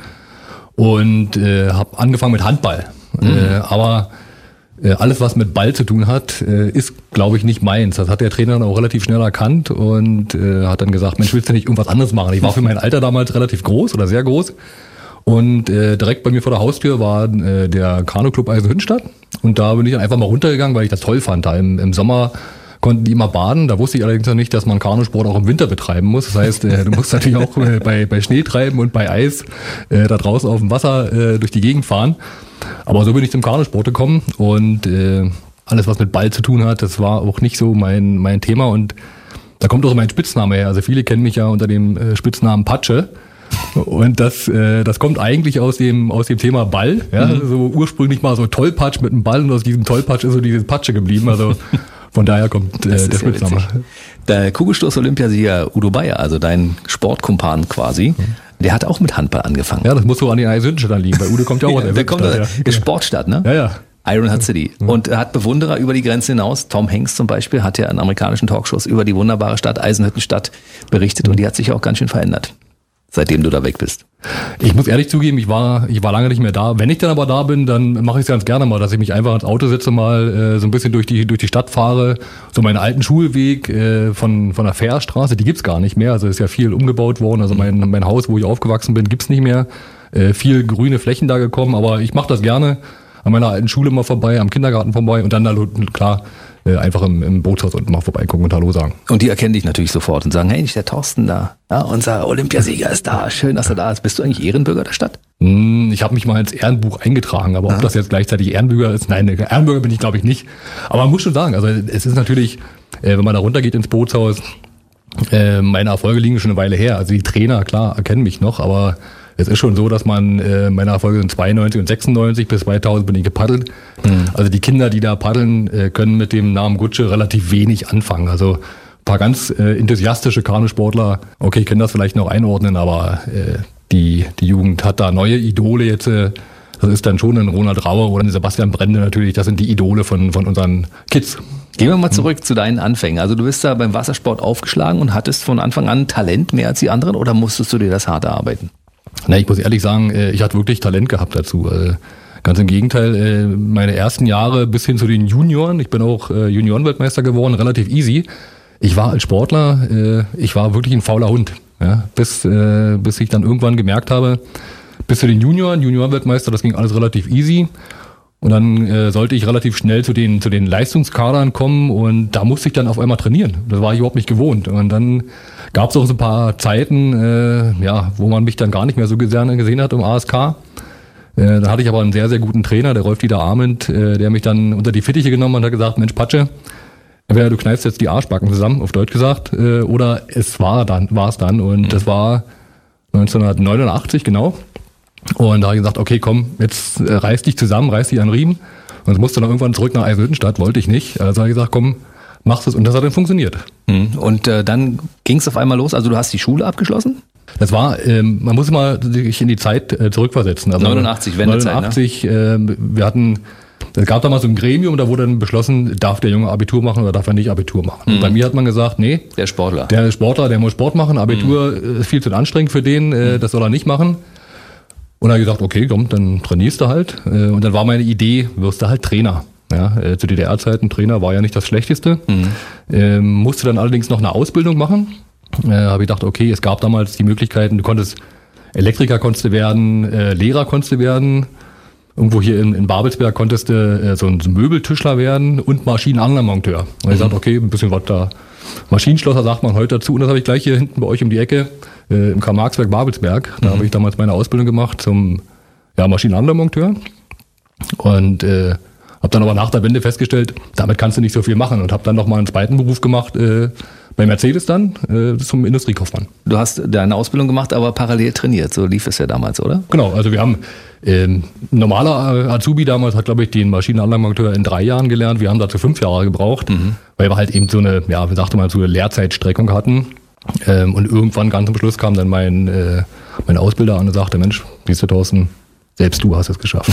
und habe angefangen mit Handball. Aber alles, was mit Ball zu tun hat, ist, glaube ich, nicht meins. Das hat der Trainer dann auch relativ schnell erkannt und hat dann gesagt, Mensch, willst du nicht irgendwas anderes machen? Ich war für mein Alter damals relativ groß oder sehr groß. Und direkt bei mir vor der Haustür war der Kanuclub Eisenhüttenstadt. Und da bin ich dann einfach mal runtergegangen, weil ich das toll fand. Da im Sommer konnten die immer baden. Da wusste ich allerdings noch nicht, dass man Kanusport auch im Winter betreiben muss. Das heißt, du musst natürlich auch bei Schnee treiben und bei Eis da draußen auf dem Wasser durch die Gegend fahren. Aber so bin ich zum Kanusport gekommen und alles, was mit Ball zu tun hat, das war auch nicht so mein Thema. Und da kommt auch mein Spitzname her. Also viele kennen mich ja unter dem Spitznamen Patsche. Und das kommt eigentlich aus dem Thema Ball. Ja? So ursprünglich mal so Tollpatsch mit einem Ball und aus diesem Tollpatsch ist so diese Patsche geblieben. Also von daher kommt der Spitzname. Der Kugelstoß-Olympiasieger Udo Bayer, also dein Sportkumpan quasi, der hat auch mit Handball angefangen. Ja, das muss so an den Eisenhüttenstädtern liegen. Bei Udo kommt ja auch der kommt ist Sportstadt, ne? Ja, ja. Ironheart City. Und er hat Bewunderer über die Grenze hinaus. Tom Hanks zum Beispiel hat ja in amerikanischen Talkshows über die wunderbare Stadt Eisenhüttenstadt berichtet und die hat sich auch ganz schön verändert, seitdem du da weg bist. Ich muss ehrlich zugeben, ich war lange nicht mehr da. Wenn ich dann aber da bin, dann mache ich es ganz gerne mal, dass ich mich einfach ins Auto setze, mal so ein bisschen durch die Stadt fahre. So meinen alten Schulweg von der Fährstraße, die gibt's gar nicht mehr. Also ist ja viel umgebaut worden. Also mein Haus, wo ich aufgewachsen bin, gibt's nicht mehr. Viel grüne Flächen da gekommen, aber ich mache das gerne. An meiner alten Schule mal vorbei, am Kindergarten vorbei und dann da, klar, einfach im Bootshaus unten mal vorbeigucken und Hallo sagen. Und die erkennen dich natürlich sofort und sagen, hey, der Thorsten da, ja, unser Olympiasieger ist da, schön, dass er da ist. Bist du eigentlich Ehrenbürger der Stadt? Ich habe mich mal ins Ehrenbuch eingetragen, aber ob das jetzt gleichzeitig Ehrenbürger ist, nein, Ehrenbürger bin ich glaube ich nicht. Aber man muss schon sagen, also es ist natürlich, wenn man da runtergeht ins Bootshaus, meine Erfolge liegen schon eine Weile her. Also die Trainer, klar, erkennen mich noch, aber es ist schon so, dass man, meine Erfolge sind 92 und 96, bis 2000 bin ich gepaddelt. Also die Kinder, die da paddeln, können mit dem Namen Gutsche relativ wenig anfangen. Also ein paar ganz enthusiastische Kanusportler, okay, können das vielleicht noch einordnen, aber die Jugend hat da neue Idole jetzt. Das ist dann schon ein Ronald Rauer oder ein Sebastian Brende natürlich, das sind die Idole von unseren Kids. Gehen wir mal zurück zu deinen Anfängen. Also du bist da beim Wassersport aufgeschlagen und hattest von Anfang an Talent mehr als die anderen oder musstest du dir das hart erarbeiten? Na, ich muss ehrlich sagen, ich hatte wirklich Talent gehabt dazu. Ganz im Gegenteil, meine ersten Jahre bis hin zu den Junioren, ich bin auch Juniorenweltmeister geworden, relativ easy. Ich war als Sportler, ich war wirklich ein fauler Hund, ja, bis ich dann irgendwann gemerkt habe, bis zu den Juniorenweltmeister, das ging alles relativ easy. Und dann sollte ich relativ schnell zu den Leistungskadern kommen und da musste ich dann auf einmal trainieren. Das war ich überhaupt nicht gewohnt. Und dann gab es auch so ein paar Zeiten, wo man mich dann gar nicht mehr so gerne gesehen hat im ASK. Da hatte ich aber einen sehr, sehr guten Trainer, der Rolf-Dieter Arment, der mich dann unter die Fittiche genommen hat und hat gesagt, Mensch Patsche, entweder du kneifst jetzt die Arschbacken zusammen, auf Deutsch gesagt, oder es war es dann. Und das war 1989, genau. Und da habe ich gesagt, okay, komm, jetzt reiß dich zusammen, reiß dich an den Riemen. Und jetzt musst du dann irgendwann zurück nach Eisenhüttenstadt, wollte ich nicht. Also habe ich gesagt, komm, machst es. Und das hat dann funktioniert. Und dann ging es auf einmal los, also du hast die Schule abgeschlossen? Das war, man muss mal sich in die Zeit zurückversetzen. Also 89, Wendezeit, 89, ne? Es gab damals so ein Gremium, da wurde dann beschlossen, darf der Junge Abitur machen oder darf er nicht Abitur machen. Und bei mir hat man gesagt, nee. Der Sportler, der muss Sport machen. Abitur ist viel zu anstrengend für den, das soll er nicht machen. Und dann habe ich gesagt, okay, komm, dann trainierst du halt. Und dann war meine Idee, wirst du halt Trainer. Ja, zu DDR-Zeiten, Trainer war ja nicht das Schlechteste. Musste dann allerdings noch eine Ausbildung machen. Habe ich gedacht, okay, es gab damals die Möglichkeiten, Elektriker konntest du werden, Lehrer konntest du werden. irgendwo hier in Babelsberg konntest du so ein Möbeltischler werden und Maschinenanlagenmonteur. Und ich sagte, okay, ein bisschen was da. Maschinenschlosser sagt man heute dazu. Und das habe ich gleich hier hinten bei euch um die Ecke im Karl-Marx-Werk Babelsberg. Da habe ich damals meine Ausbildung gemacht zum Maschinenanlagenmonteur. Und habe dann aber nach der Wende festgestellt, damit kannst du nicht so viel machen. Und habe dann nochmal einen zweiten Beruf gemacht, bei Mercedes dann, zum Industriekaufmann. Du hast deine Ausbildung gemacht, aber parallel trainiert. So lief es ja damals, oder? Genau, also wir haben, ein normaler Azubi damals hat, glaube ich, den Maschinenanlagenmonteur in 3 Jahren gelernt. Wir haben dazu 5 Jahre gebraucht, weil wir halt eben so eine, wie sagte man, so eine Lehrzeitstreckung hatten. Und irgendwann ganz am Schluss kam dann mein Ausbilder an und sagte, Mensch, siehst du, Thorsten, selbst du hast es geschafft.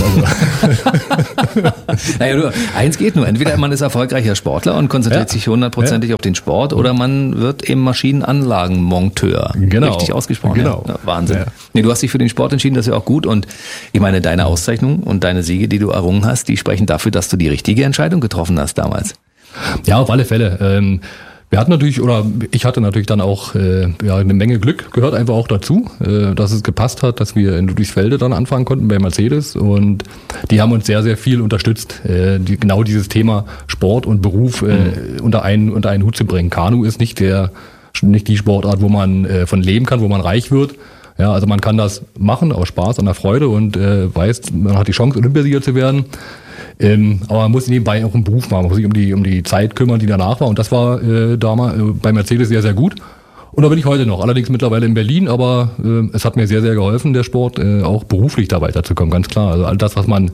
Also. Naja, eins geht nur. Entweder man ist erfolgreicher Sportler und konzentriert sich 100%ig auf den Sport, oder man wird eben Maschinenanlagenmonteur. Genau. Richtig ausgesprochen. Genau. Ja, Wahnsinn. Ja. Nee, du hast dich für den Sport entschieden, das ist ja auch gut. Und ich meine, deine Auszeichnung und deine Siege, die du errungen hast, die sprechen dafür, dass du die richtige Entscheidung getroffen hast damals. Ja, auf alle Fälle. Wir hatten natürlich, oder ich hatte natürlich dann auch eine Menge Glück, gehört einfach auch dazu, dass es gepasst hat, dass wir in Ludwigsfelde dann anfangen konnten bei Mercedes, und die haben uns sehr, sehr viel unterstützt, genau dieses Thema Sport und Beruf unter einen Hut zu bringen. Kanu ist nicht die Sportart, wo man von leben kann, wo man reich wird. Ja, also man kann das machen aus Spaß, an der Freude, und weiß, man hat die Chance, Olympiasieger zu werden. Aber man muss nebenbei auch einen Beruf machen, man muss sich um die Zeit kümmern, die danach war. Und das war damals bei Mercedes sehr, sehr gut. Und da bin ich heute noch, allerdings mittlerweile in Berlin, aber es hat mir sehr, sehr geholfen, der Sport, auch beruflich da weiterzukommen, ganz klar. Also all das, was man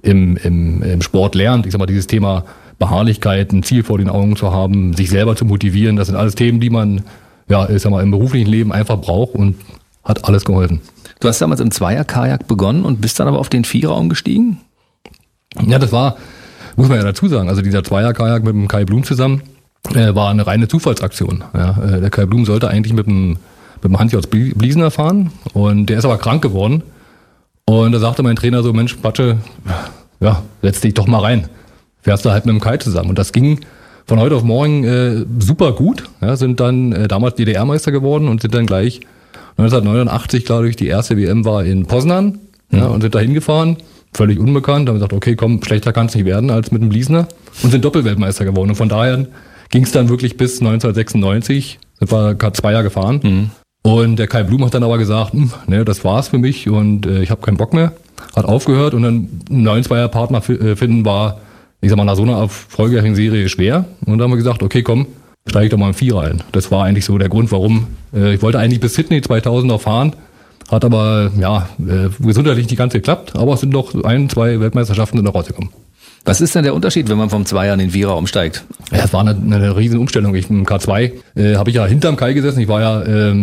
im Sport lernt, ich sag mal, dieses Thema Beharrlichkeit, ein Ziel vor den Augen zu haben, sich selber zu motivieren, das sind alles Themen, die man, ich sag mal, im beruflichen Leben einfach braucht, und hat alles geholfen. Du hast damals im Zweier-Kajak begonnen und bist dann aber auf den Vierer umgestiegen? Ja, das war, muss man ja dazu sagen, also dieser Zweier-Kajak mit dem Kai Blum zusammen war eine reine Zufallsaktion. Ja, der Kai Blum sollte eigentlich mit dem Hans-Jörg Bliesener fahren, und der ist aber krank geworden. Und da sagte mein Trainer so, Mensch, Patsche, setz dich doch mal rein. Fährst du halt mit dem Kai zusammen. Und das ging von heute auf morgen super gut. Ja, sind dann damals DDR-Meister geworden und sind dann gleich 1989, glaube ich, die erste WM war in Poznan, und sind da hingefahren. Völlig unbekannt, haben gesagt, okay, komm, schlechter kann es nicht werden als mit dem Bliesner, und sind Doppelweltmeister geworden. Und von daher ging es dann wirklich bis 1996, das war gerade 2 Jahre gefahren. Und der Kai Blum hat dann aber gesagt, das war's für mich und ich habe keinen Bock mehr, hat aufgehört, und dann einen neuen Zweierpartner finden war, ich sag mal, nach so einer erfolgreichen Serie schwer. Und dann haben wir gesagt, okay, komm, steige ich doch mal im Vierer ein. Das war eigentlich so der Grund, warum. Ich wollte eigentlich bis Sydney 2000 noch fahren. Hat aber, gesundheitlich nicht ganz geklappt, aber es sind noch 1, 2 Weltmeisterschaften noch rausgekommen. Was ist denn der Unterschied, wenn man vom Zweier in den Vierer umsteigt? Ja, es war eine riesen Umstellung. Im K2 habe ich ja hinterm Kai gesessen, ich war ja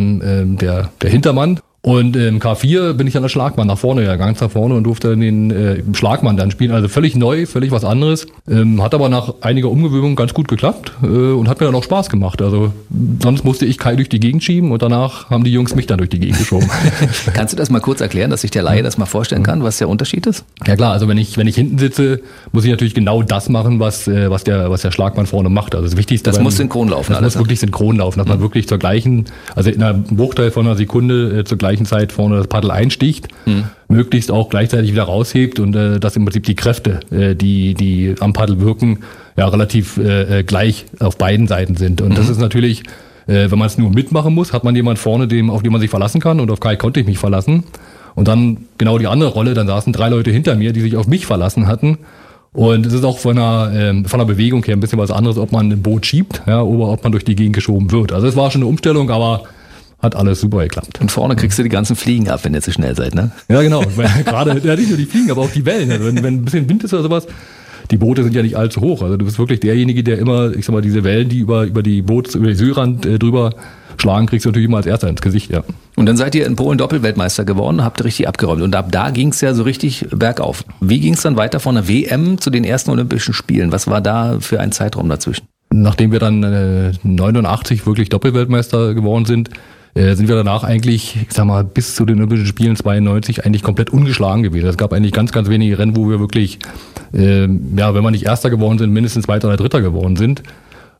der Hintermann. Und im K4 bin ich an der Schlagmann nach vorne gegangen, nach vorne, und durfte den Schlagmann dann spielen. Also völlig neu, völlig was anderes. Hat aber nach einiger Umgewöhnung ganz gut geklappt und hat mir dann auch Spaß gemacht. Also sonst musste ich Kai durch die Gegend schieben, und danach haben die Jungs mich dann durch die Gegend geschoben. Kannst du das mal kurz erklären, dass sich der Laie das mal vorstellen kann, was der Unterschied ist? Ja klar, also wenn ich hinten sitze, muss ich natürlich genau das machen, was der Schlagmann vorne macht. Also das Wichtigste. Das muss synchron laufen. Das muss wirklich synchron laufen, dass man wirklich zur gleichen, also in einer Bruchteil von einer Sekunde zur gleichen Zeit vorne das Paddel einsticht, möglichst auch gleichzeitig wieder raushebt, und dass im Prinzip die Kräfte, die am Paddel wirken, relativ gleich auf beiden Seiten sind. Und das ist natürlich, wenn man es nur mitmachen muss, hat man jemand vorne, auf den man sich verlassen kann, und auf Kai konnte ich mich verlassen. Und dann genau die andere Rolle, dann saßen 3 Leute hinter mir, die sich auf mich verlassen hatten. Und es ist auch von der Bewegung her ein bisschen was anderes, ob man ein Boot schiebt, oder ob man durch die Gegend geschoben wird. Also es war schon eine Umstellung, aber hat alles super geklappt. Und vorne kriegst du die ganzen Fliegen ab, wenn ihr zu schnell seid, ne? Ja, genau. Gerade nicht nur die Fliegen, aber auch die Wellen. Also wenn ein bisschen Wind ist oder sowas, die Boote sind ja nicht allzu hoch. Also du bist wirklich derjenige, der immer, ich sag mal, diese Wellen, die über die Südrand drüber schlagen, kriegst du natürlich immer als Erster ins Gesicht, ja. Und dann seid ihr in Polen Doppelweltmeister geworden, habt richtig abgeräumt. Und ab da ging es ja so richtig bergauf. Wie ging es dann weiter von der WM zu den ersten Olympischen Spielen? Was war da für ein Zeitraum dazwischen? Nachdem wir dann 89 wirklich Doppelweltmeister geworden sind wir danach eigentlich, ich sag mal, bis zu den Olympischen Spielen 92 eigentlich komplett ungeschlagen gewesen. Es gab eigentlich ganz, ganz wenige Rennen, wo wir wirklich, wenn wir nicht Erster geworden sind, mindestens Zweiter oder Dritter geworden sind.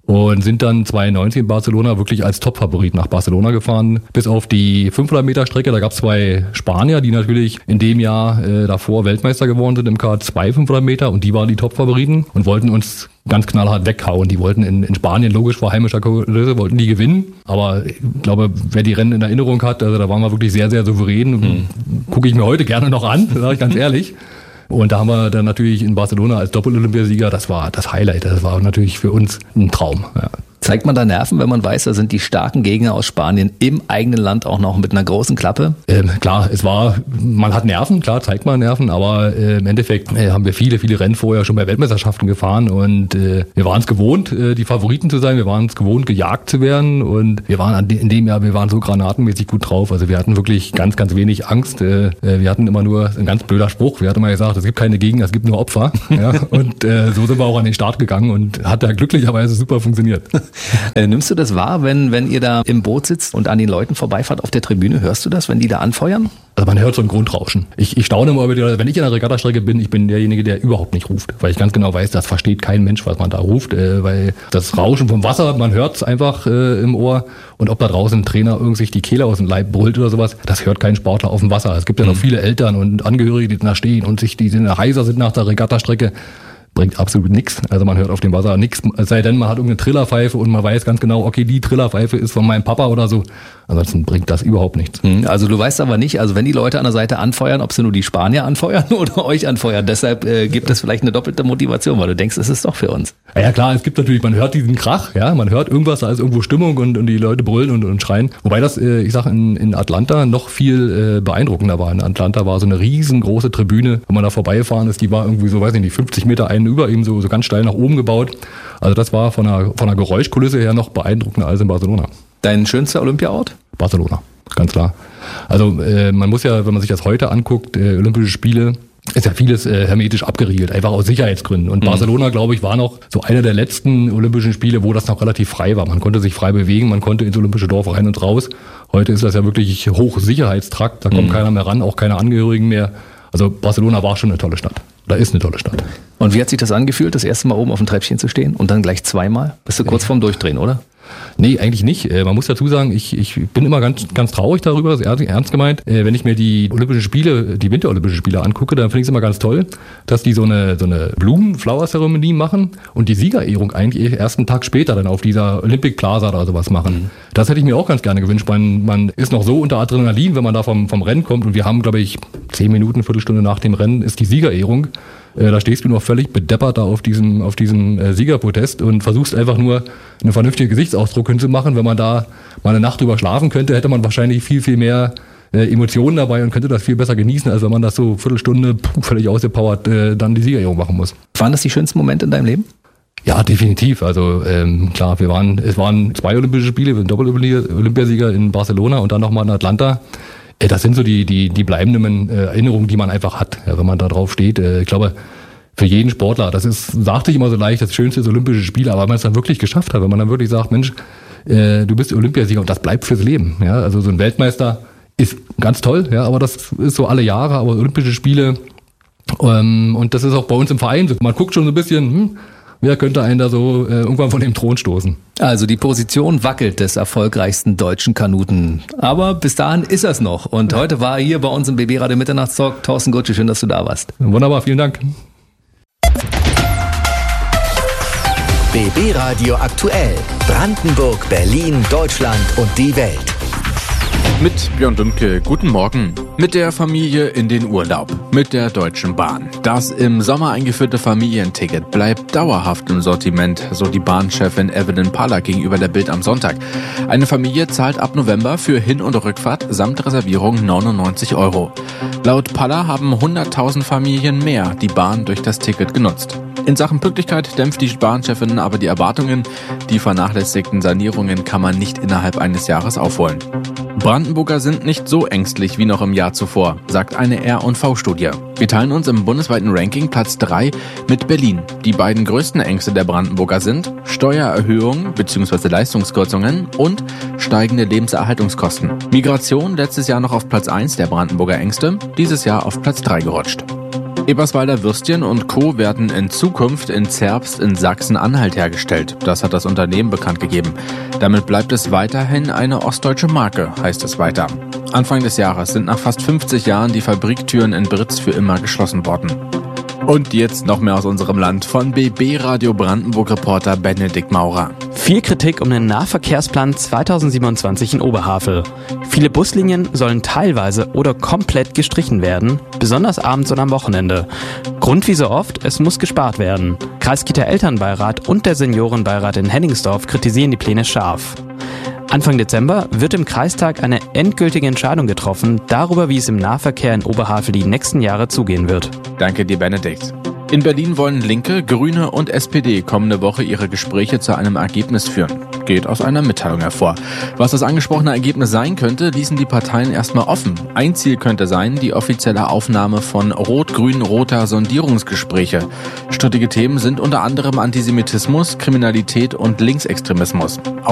und sind dann 2019 in Barcelona wirklich als Top-Favorit nach Barcelona gefahren. Bis auf die 500-Meter-Strecke, da gab es 2 Spanier, die natürlich in dem Jahr davor Weltmeister geworden sind im K2 500 Meter und die waren die Top-Favoriten und wollten uns ganz knallhart weghauen. Die wollten in Spanien, logisch vor heimischer Kulisse, wollten die gewinnen. Aber ich glaube, wer die Rennen in Erinnerung hat, also da waren wir wirklich sehr, sehr souverän. Gucke ich mir heute gerne noch an, sage ich ganz ehrlich. Und da haben wir dann natürlich in Barcelona als Doppel-Olympiasieger, das war das Highlight. Das war natürlich für uns ein Traum. Ja. Zeigt man da Nerven, wenn man weiß, da sind die starken Gegner aus Spanien im eigenen Land auch noch mit einer großen Klappe? Klar, man hat Nerven, klar, zeigt man Nerven, aber im Endeffekt haben wir viele, viele Rennen vorher schon bei Weltmeisterschaften gefahren und wir waren es gewohnt, die Favoriten zu sein, wir waren es gewohnt, gejagt zu werden und wir waren in dem Jahr, wir waren so granatenmäßig gut drauf, also wir hatten wirklich ganz, ganz wenig Angst, wir hatten immer nur, ein ganz blöder Spruch, wir hatten immer gesagt, es gibt keine Gegner, es gibt nur Opfer, ja? Und so sind wir auch an den Start gegangen und hat da glücklicherweise super funktioniert. Nimmst du das wahr, wenn ihr da im Boot sitzt und an den Leuten vorbeifahrt auf der Tribüne? Hörst du das, wenn die da anfeuern? Also man hört so ein Grundrauschen. Ich staune immer wieder, wenn ich in der Regattastrecke bin, ich bin derjenige, der überhaupt nicht ruft. Weil ich ganz genau weiß, das versteht kein Mensch, was man da ruft. Weil das Rauschen vom Wasser, man hört es einfach im Ohr. Und ob da draußen ein Trainer sich die Kehle aus dem Leib brüllt oder sowas, das hört kein Sportler auf dem Wasser. Es gibt ja noch viele Eltern und Angehörige, die da stehen und die heiser sind nach der Regattastrecke. Bringt absolut nichts. Also man hört auf dem Wasser nichts, es sei denn, man hat irgendeine Trillerpfeife und man weiß ganz genau, okay, die Trillerpfeife ist von meinem Papa oder so. Ansonsten bringt das überhaupt nichts. Also du weißt aber nicht, also wenn die Leute an der Seite anfeuern, ob sie nur die Spanier anfeuern oder euch anfeuern. Deshalb gibt es vielleicht eine doppelte Motivation, weil du denkst, es ist doch für uns. Ja klar, es gibt natürlich, man hört diesen Krach, ja, man hört irgendwas, da ist irgendwo Stimmung und die Leute brüllen und schreien. Wobei das, ich sag, in Atlanta noch viel beeindruckender war. In Atlanta war so eine riesengroße Tribüne, wenn man da vorbeigefahren ist, die war irgendwie so, weiß ich nicht, 50 Meter einen über ihm so ganz steil nach oben gebaut. Also das war von einer Geräuschkulisse her noch beeindruckender als in Barcelona. Dein schönster Olympiaort? Barcelona, ganz klar. Also man muss ja, wenn man sich das heute anguckt, Olympische Spiele, ist ja vieles hermetisch abgeriegelt, einfach aus Sicherheitsgründen. Und Barcelona, glaube ich, war noch so einer der letzten Olympischen Spiele, wo das noch relativ frei war. Man konnte sich frei bewegen, man konnte ins Olympische Dorf rein und raus. Heute ist das ja wirklich Hochsicherheitstrakt, da kommt keiner mehr ran, auch keine Angehörigen mehr. Also Barcelona war schon eine tolle Stadt. Da ist eine tolle Stadt. Und wie hat sich das angefühlt, das erste Mal oben auf dem Treppchen zu stehen und dann gleich zweimal? Bist du kurz vorm Durchdrehen, oder? Nee, eigentlich nicht. Man muss dazu sagen, ich bin immer ganz, ganz traurig darüber, das ist ernst gemeint. Wenn ich mir die Olympischen Spiele, die Winterolympischen Spiele angucke, dann finde ich es immer ganz toll, dass die so eine Blumen-Flower-Zeremonie machen und die Siegerehrung eigentlich erst einen Tag später dann auf dieser Olympic Plaza oder sowas machen. Das hätte ich mir auch ganz gerne gewünscht. Man ist noch so unter Adrenalin, wenn man da vom Rennen kommt und wir haben, glaube ich, 10 Minuten, Viertelstunde nach dem Rennen ist die Siegerehrung. Da stehst du noch völlig bedeppert da auf diesem Siegerprotest und versuchst einfach nur einen vernünftigen Gesichtsausdruck hinzumachen. Wenn man da mal eine Nacht drüber schlafen könnte, hätte man wahrscheinlich viel, viel mehr Emotionen dabei und könnte das viel besser genießen, als wenn man das so Viertelstunde völlig ausgepowert dann die Siegerehrung machen muss. Waren das die schönsten Momente in deinem Leben? Ja, definitiv. Also klar, es waren 2 Olympische Spiele, wir sind Doppel-Olympiasieger in Barcelona und dann nochmal in Atlanta. Das sind so die bleibenden Erinnerungen, die man einfach hat, ja, wenn man da drauf steht. Ich glaube, für jeden Sportler, sagt sich immer so leicht, das schönste ist Olympische Spiele, aber wenn man es dann wirklich geschafft hat, wenn man dann wirklich sagt, Mensch, du bist Olympiasieger und das bleibt fürs Leben. Ja? Also so ein Weltmeister ist ganz toll, ja, aber das ist so alle Jahre, aber Olympische Spiele und das ist auch bei uns im Verein so. Man guckt schon so ein bisschen, wer könnte einen da so irgendwann von dem Thron stoßen? Also die Position wackelt des erfolgreichsten deutschen Kanuten. Aber bis dahin ist es noch. Und heute war hier bei uns im BB Radio Mitternachtstalk Thorsten Gutsche. Schön, dass du da warst. Wunderbar, vielen Dank. BB Radio aktuell. Brandenburg, Berlin, Deutschland und die Welt. Mit Björn Dümke, guten Morgen. Mit der Familie in den Urlaub. Mit der Deutschen Bahn. Das im Sommer eingeführte Familienticket bleibt dauerhaft im Sortiment, so die Bahnchefin Evelyn Paller gegenüber der Bild am Sonntag. Eine Familie zahlt ab November für Hin- und Rückfahrt samt Reservierung 99 €. Laut Paller haben 100.000 Familien mehr die Bahn durch das Ticket genutzt. In Sachen Pünktlichkeit dämpft die Bahnchefin aber die Erwartungen. Die vernachlässigten Sanierungen kann man nicht innerhalb eines Jahres aufholen. Brandenburger sind nicht so ängstlich wie noch im Jahr zuvor, sagt eine R&V-Studie. Wir teilen uns im bundesweiten Ranking Platz 3 mit Berlin. Die beiden größten Ängste der Brandenburger sind Steuererhöhungen bzw. Leistungskürzungen und steigende Lebenserhaltungskosten. Migration letztes Jahr noch auf Platz 1 der Brandenburger Ängste, dieses Jahr auf Platz 3 gerutscht. Eberswalder Würstchen und Co. werden in Zukunft in Zerbst in Sachsen-Anhalt hergestellt. Das hat das Unternehmen bekannt gegeben. Damit bleibt es weiterhin eine ostdeutsche Marke, heißt es weiter. Anfang des Jahres sind nach fast 50 Jahren die Fabriktüren in Britz für immer geschlossen worden. Und jetzt noch mehr aus unserem Land von BB Radio Brandenburg-Reporter Benedikt Maurer. Viel Kritik um den Nahverkehrsplan 2027 in Oberhavel. Viele Buslinien sollen teilweise oder komplett gestrichen werden, besonders abends und am Wochenende. Grund wie so oft, es muss gespart werden. Kreiskieter Elternbeirat und der Seniorenbeirat in Henningsdorf kritisieren die Pläne scharf. Anfang Dezember wird im Kreistag eine endgültige Entscheidung getroffen darüber, wie es im Nahverkehr in Oberhavel die nächsten Jahre zugehen wird. Danke dir, Benedikt. In Berlin wollen Linke, Grüne und SPD kommende Woche ihre Gespräche zu einem Ergebnis führen. Geht aus einer Mitteilung hervor. Was das angesprochene Ergebnis sein könnte, ließen die Parteien erstmal offen. Ein Ziel könnte sein, die offizielle Aufnahme von rot-grün-roter Sondierungsgespräche. Strittige Themen sind unter anderem Antisemitismus, Kriminalität und Linksextremismus.